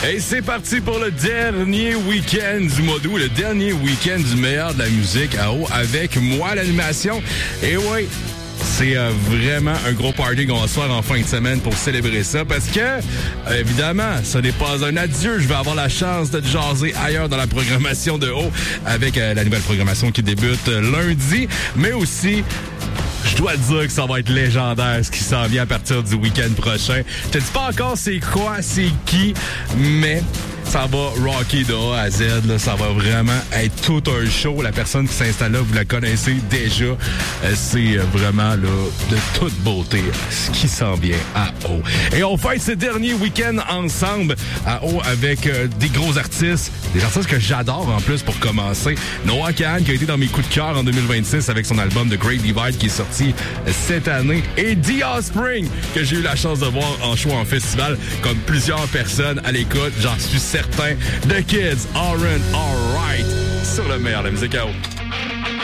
Et c'est parti pour le dernier week-end du mois d'août, le dernier week-end du meilleur de la musique à eau avec moi, l'animation. Et oui, c'est vraiment un gros party qu'on va se faire en fin de semaine pour célébrer ça parce que, évidemment, ce n'est pas un adieu. Je vais avoir la chance de jaser ailleurs dans la programmation de haut avec la nouvelle programmation qui débute lundi, mais aussi... Je dois te dire que ça va être légendaire ce qui s'en vient à partir du week-end prochain. Je te dis pas encore c'est quoi, c'est qui, mais ça va rocker de A à Z. Là. Ça va vraiment être tout un show. La personne qui s'installe là, vous la connaissez déjà. C'est vraiment là de toute beauté ce qui s'en vient à haut. Et on fait ce dernier week-end ensemble à haut avec des gros artistes. Des artistes que j'adore en plus pour commencer. Noah Kahan qui a été dans mes coups de cœur en 2026 avec son album The Great Divide qui est sorti cette année. Et The Offspring que j'ai eu la chance de voir en show en festival comme plusieurs personnes à l'écoute. J'en suis certain. The Kids Aren't Alright sur le meilleur de la musique à haut.